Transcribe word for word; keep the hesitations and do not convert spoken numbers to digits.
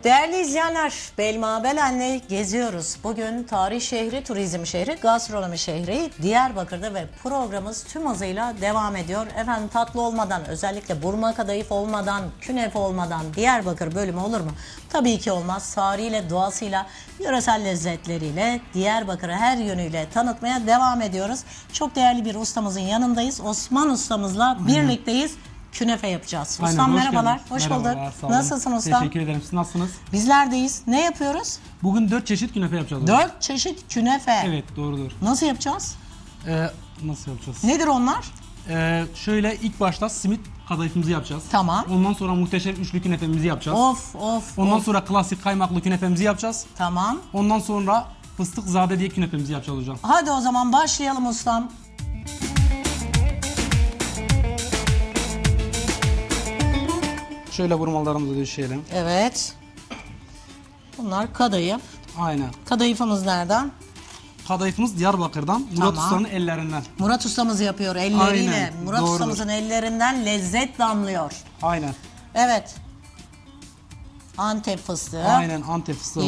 Değerli izleyenler, Belmabelen'le geziyoruz. Bugün tarih şehri, turizm şehri, gastronomi şehri Diyarbakır'da ve programımız tüm hızıyla devam ediyor. Efendim tatlı olmadan, özellikle burma kadayıf olmadan, künefe olmadan Diyarbakır bölümü olur mu? Tabii ki olmaz. Tarihiyle, doğasıyla, yöresel lezzetleriyle Diyarbakır'ı her yönüyle tanıtmaya devam ediyoruz. Çok değerli bir ustamızın yanındayız. Osman ustamızla birlikteyiz. Künefe yapacağız. Aynen, Ustam hoş merhabalar, geldiniz. hoş Merhabalar, bulduk. sağ olun. Nasılsın ustam? Teşekkür ederim. Siz nasılsınız? Bizlerdeyiz. Ne yapıyoruz? Bugün dört çeşit künefe yapacağız. Dört çeşit künefe. Evet, doğrudur. Nasıl yapacağız? Ee, nasıl yapacağız? Nedir onlar? Ee, şöyle ilk başta simit kadayıfımızı yapacağız. Tamam. Ondan sonra muhteşem üçlü künefemizi yapacağız. Of of Ondan of. sonra klasik kaymaklı künefemizi yapacağız. Tamam. Ondan sonra fıstık zade diye künefemizi yapacağız hocam. Hadi o zaman başlayalım ustam. Şöyle vurmalarımızı döşeyelim. Evet. Bunlar kadayıf. Aynen. Kadayıfımız nereden? Kadayıfımız Diyarbakır'dan, Murat Tamam. Usta'nın ellerinden. Murat ustamız yapıyor elleriyle. Aynen, Murat doğrudur. ustamızın ellerinden lezzet damlıyor. Aynen. Evet. Antep fıstığı. Aynen Antep fıstığımız.